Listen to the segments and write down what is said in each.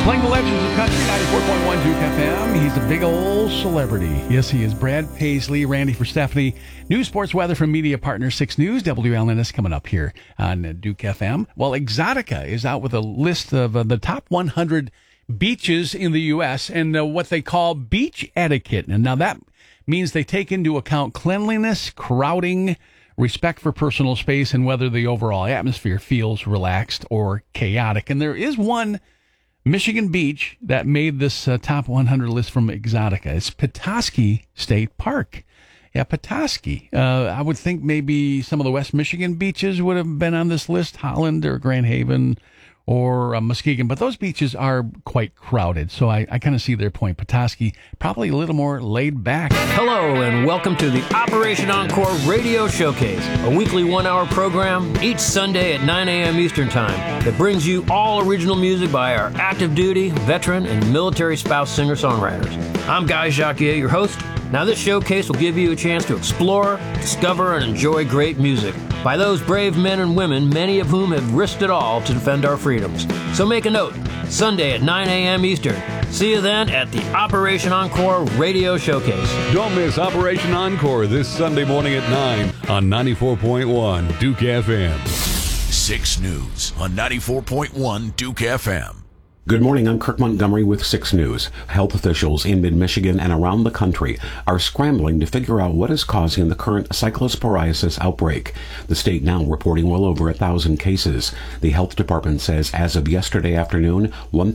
Playing the legends of country, 94.1 Duke FM. He's a big old celebrity. Yes, he is. Brad Paisley, Randy for Stephanie. News, sports, weather from media partner 6 News. WLNS coming up here on Duke FM. Well, Exotica is out with a list of the top 100 beaches in the U.S. and what they call beach etiquette. And now that means they take into account cleanliness, crowding, respect for personal space, and whether the overall atmosphere feels relaxed or chaotic. And there is one Michigan beach that made this top 100 list from Exotica. It's Petoskey State Park. Yeah, Petoskey. I would think maybe some of the West Michigan beaches would have been on this list, Holland or Grand Haven or Muskegon, but those beaches are quite crowded, so I kind of see their point. Petoskey, probably a little more laid back. Hello, and welcome to the Operation Encore Radio Showcase, a weekly 1-hour program each Sunday at 9 a.m. Eastern Time that brings you all original music by our active duty, veteran, and military spouse singer-songwriters. I'm Guy Jacquier, your host. Now, this showcase will give you a chance to explore, discover, and enjoy great music by those brave men and women, many of whom have risked it all to defend our freedoms. So make a note, Sunday at 9 a.m. Eastern. See you then at the Operation Encore Radio Showcase. Don't miss Operation Encore this Sunday morning at 9 on 94.1 Duke FM. 6 News on 94.1 Duke FM. Good morning, I'm Kirk Montgomery with 6 News. Health officials in mid-Michigan and around the country are scrambling to figure out what is causing the current cyclosporiasis outbreak. The state now reporting well over 1,000 cases. The health department says as of yesterday afternoon,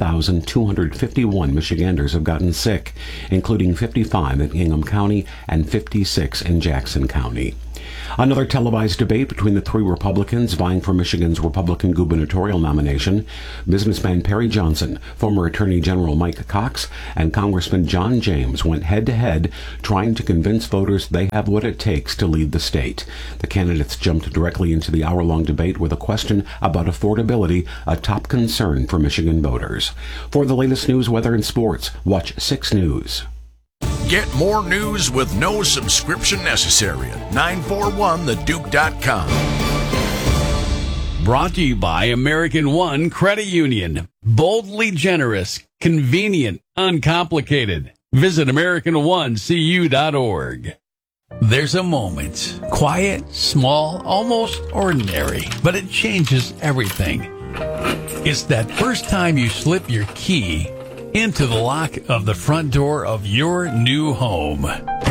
1,251 Michiganders have gotten sick, including 55 in Ingham County and 56 in Jackson County. Another televised debate between the 3 Republicans vying for Michigan's Republican gubernatorial nomination. Businessman Perry Johnson, former Attorney General Mike Cox, and Congressman John James went head-to-head trying to convince voters they have what it takes to lead the state. The candidates jumped directly into the hour-long debate with a question about affordability, a top concern for Michigan voters. For the latest news, weather, and sports, watch 6 News. Get more news with no subscription necessary at 941theduke.com. Brought to you by American One Credit Union. Boldly generous, convenient, uncomplicated. Visit AmericanOneCU.org. There's a moment. Quiet, small, almost ordinary, but it changes everything. It's that first time you slip your key into the lock of the front door of your new home.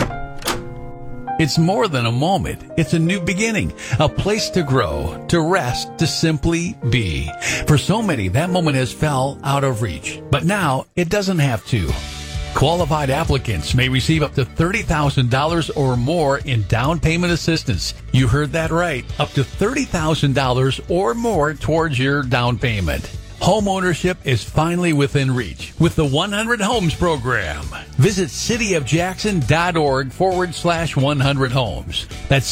It's more than a moment. It's a new beginning, a place to grow, to rest, to simply be. For so many, that moment has fell out of reach, but now it doesn't have to. Qualified applicants may receive up to $30,000 or more in down payment assistance. You heard that right. Up to $30,000 or more towards your down payment. Home ownership is finally within reach with the 100 Homes program. Visit cityofjackson.org/100 homes. That's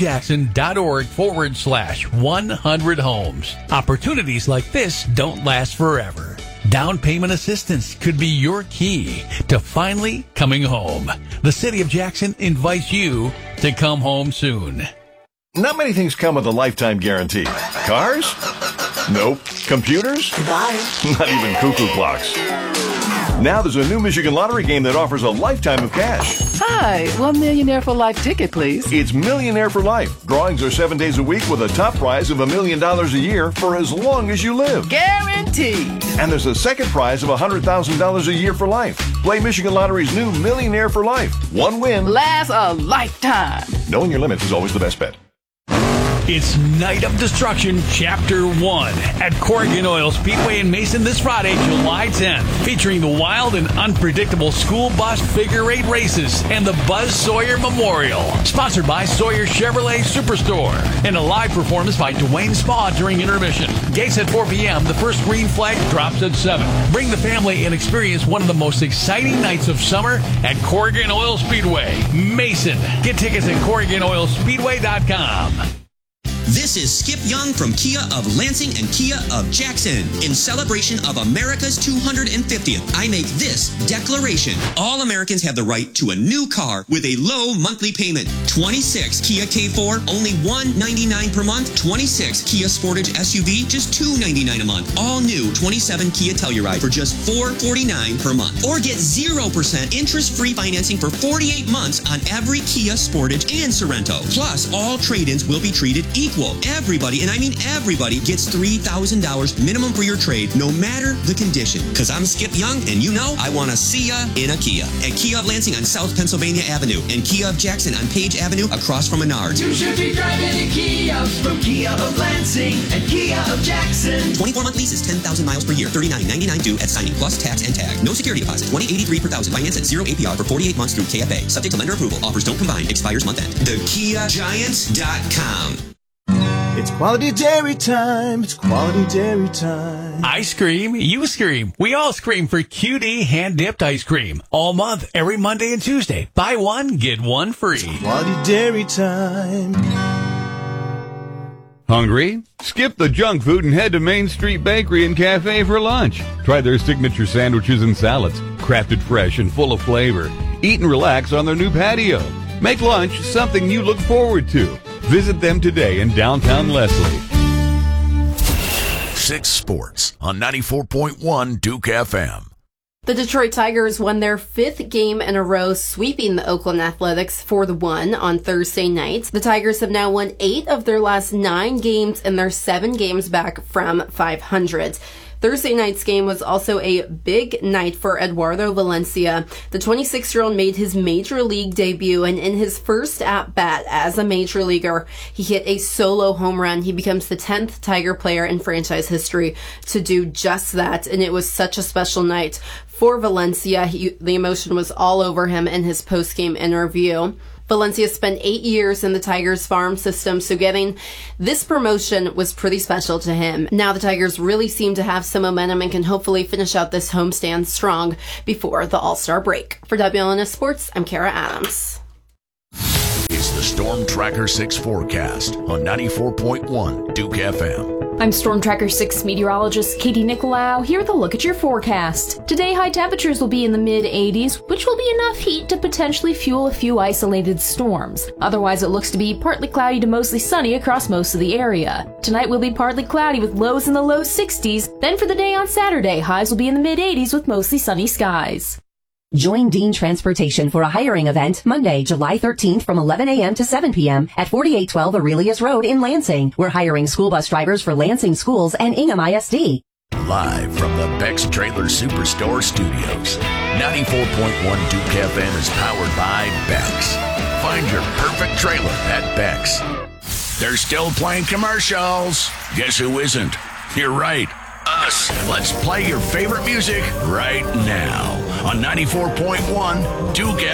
cityofjackson.org/100 homes. Opportunities like this don't last forever. Down payment assistance could be your key to finally coming home. The City of Jackson invites you to come home soon. Not many things come with a lifetime guarantee. Cars? Nope. Computers? Goodbye. Not even cuckoo clocks. Now there's a new Michigan Lottery game that offers a lifetime of cash. Hi, $1 Millionaire for Life ticket, please. It's Millionaire for Life. Drawings are 7 days a week with a top prize of $1 million a year for as long as you live. Guaranteed. And there's a second prize of $100,000 a year for life. Play Michigan Lottery's new Millionaire for Life. One win lasts a lifetime. Knowing your limits is always the best bet. It's Night of Destruction, Chapter 1 at Corrigan Oil Speedway in Mason this Friday, July 10th, featuring the wild and unpredictable school bus figure 8 races and the Buzz Sawyer Memorial. Sponsored by Sawyer Chevrolet Superstore. And a live performance by Dwayne Spa during intermission. Gates at 4 p.m. The first green flag drops at 7. Bring the family and experience one of the most exciting nights of summer at Corrigan Oil Speedway, Mason. Get tickets at CorriganOilSpeedway.com. This This is Skip Young from Kia of Lansing and Kia of Jackson. In celebration of America's 250th, I make this declaration. All Americans have the right to a new car with a low monthly payment. 26 Kia K4, only $199 per month. 26 Kia Sportage SUV, just $299 a month. All new 27 Kia Telluride for just $449 per month. Or get 0% interest-free financing for 48 months on every Kia Sportage and Sorento. Plus, all trade-ins will be treated equal. Everybody, and I mean everybody, gets $3,000 minimum for your trade, no matter the condition. Because I'm Skip Young, and you know I want to see ya in a Kia. At Kia of Lansing on South Pennsylvania Avenue, and Kia of Jackson on Page Avenue across from Menards. You should be driving a Kia from Kia of Lansing and Kia of Jackson. 24-month lease is 10,000 miles per year. $39.99 due at signing, plus tax and tag. No security deposit. $20.83 per thousand. Finance at 0 APR for 48 months through KFA. Subject to lender approval. Offers don't combine. Expires month end. TheKiaGiants.com. It's quality dairy time. It's quality dairy time. I scream, you scream. We all scream for QD hand-dipped ice cream. All month, every Monday and Tuesday. Buy one, get one free. It's quality dairy time. Hungry? Skip the junk food and head to Main Street Bakery and Cafe for lunch. Try their signature sandwiches and salads, crafted fresh and full of flavor. Eat and relax on their new patio. Make lunch something you look forward to. Visit them today in downtown Leslie. 6 Sports on 94.1 Duke FM. The Detroit Tigers won their 5th game in a row, sweeping the Oakland Athletics 4-1 on Thursday night. The Tigers have now won 8 of their last 9 games, and they're 7 games back from 500. Thursday night's game was also a big night for Eduardo Valencia. The 26-year-old made his major league debut, and in his first at-bat as a major leaguer, he hit a solo home run. He becomes the 10th Tiger player in franchise history to do just that, and it was such a special night for Valencia. The emotion was all over him in his post-game interview. Valencia spent 8 years in the Tigers farm system, so getting this promotion was pretty special to him. Now the Tigers really seem to have some momentum and can hopefully finish out this homestand strong before the All-Star break. For WLNS Sports, I'm Kara Adams. It's the Storm Tracker 6 forecast on 94.1 Duke FM. I'm Storm Tracker 6 meteorologist Katie Nicolau. Here with a look at your forecast. Today, high temperatures will be in the mid-80s, which will be enough heat to potentially fuel a few isolated storms. Otherwise, it looks to be partly cloudy to mostly sunny across most of the area. Tonight will be partly cloudy with lows in the low 60s. Then for the day on Saturday, highs will be in the mid-80s with mostly sunny skies. Join Dean Transportation for a hiring event Monday, July 13th from 11 a.m. to 7 p.m. at 4812 Aurelius Road in Lansing. We're hiring school bus drivers for Lansing Schools and Ingham ISD. Live from the Beck's Trailer Superstore Studios, 94.1 Duke FM is powered by Beck's. Find your perfect trailer at Beck's. They're still playing commercials. Guess who isn't? You're right. Us. Let's play your favorite music right now on 94.1 Duke